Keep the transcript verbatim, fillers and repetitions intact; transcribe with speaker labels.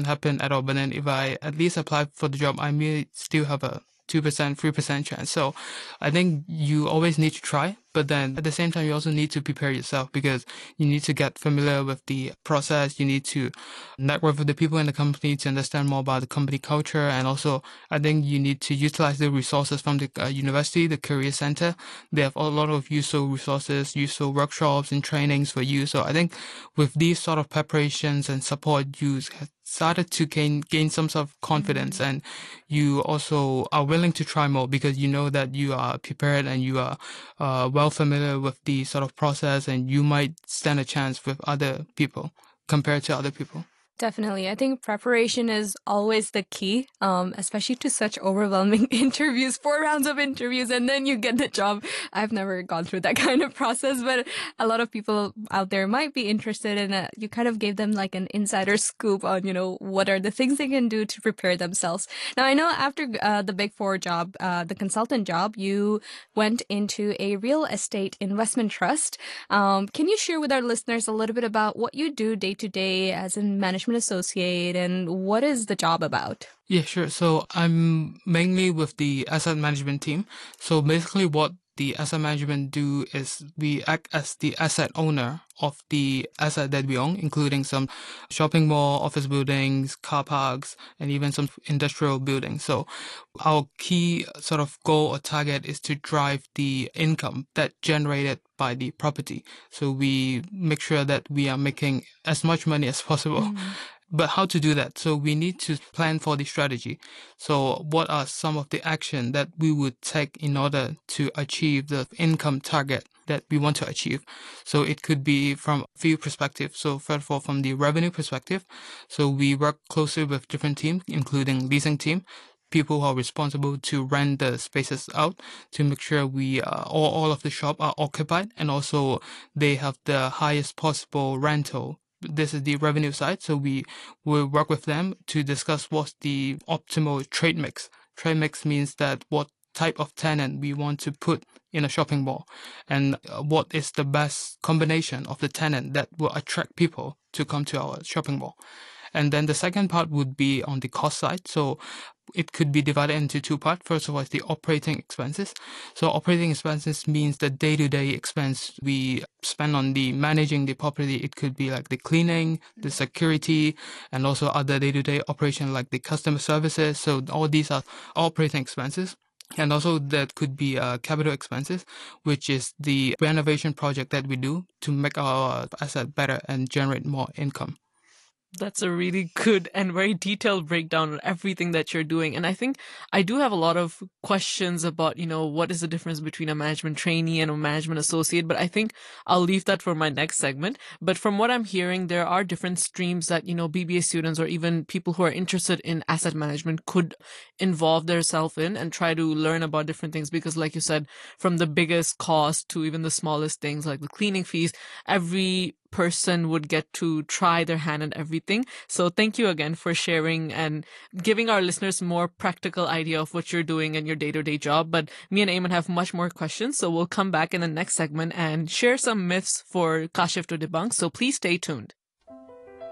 Speaker 1: doesn't happen at all. But then if I at least apply for the job, I may still have a two percent, three percent chance. So I think you always need to try, but then at the same time, you also need to prepare yourself because you need to get familiar with the process. You need to network with the people in the company to understand more about the company culture. And also, I think you need to utilize the resources from the uh, university, the career center. They have a lot of useful resources, useful workshops and trainings for you. So I think with these sort of preparations and support, you started to gain gain some sort of confidence, and you also are willing to try more because you know that you are prepared and you are uh, well familiar with the sort of process, and you might stand a chance with other people compared to other people.
Speaker 2: Definitely. I think preparation is always the key, um, especially to such overwhelming interviews, four rounds of interviews, and then you get the job. I've never gone through that kind of process, but a lot of people out there might be interested in it. You kind of gave them like an insider scoop on, you know, what are the things they can do to prepare themselves. Now, I know after uh, the Big Four job, uh, the consultant job, you went into a real estate investment trust. Um, can you share with our listeners a little bit about what you do day to day as a management associate and what is the job about?
Speaker 1: Yeah, sure. So I'm mainly with the asset management team. So basically what the asset management do is we act as the asset owner of the asset that we own, including some shopping mall, office buildings, car parks, and even some industrial buildings. So our key sort of goal or target is to drive the income that generated by the property. So we make sure that we are making as much money as possible. Mm-hmm. But how to do that? So we need to plan for the strategy. So what are some of the action that we would take in order to achieve the income target that we want to achieve? So it could be from a few perspectives. So first of all, from the revenue perspective, so we work closely with different teams, including leasing team, people who are responsible to rent the spaces out to make sure we uh, all, all of the shop are occupied, and also they have the highest possible rental. This is the revenue side. So we will work with them to discuss what's the optimal trade mix. Trade mix means that what type of tenant we want to put in a shopping mall, and what is the best combination of the tenant that will attract people to come to our shopping mall. And then the second part would be on the cost side. So it could be divided into two parts. First of all, is the operating expenses. So operating expenses means the day-to-day expense we spend on the managing the property. It could be like the cleaning, the security, and also other day-to-day operation like the customer services. So all these are operating expenses. And also that could be uh, capital expenses, which is the renovation project that we do to make our asset better and generate more income.
Speaker 3: That's a really good and very detailed breakdown on everything that you're doing. And I think I do have a lot of questions about, you know, what is the difference between a management trainee and a management associate, but I think I'll leave that for my next segment. But from what I'm hearing, there are different streams that, you know, B B A students or even people who are interested in asset management could involve themselves in and try to learn about different things. Because like you said, from the biggest cost to even the smallest things like the cleaning fees, every person would get to try their hand at everything. So thank you again for sharing and giving our listeners more practical idea of what you're doing in your day-to-day job. But me and Eamon have much more questions, so we'll come back in the next segment and share some myths for Kashif to debunk. So please stay tuned.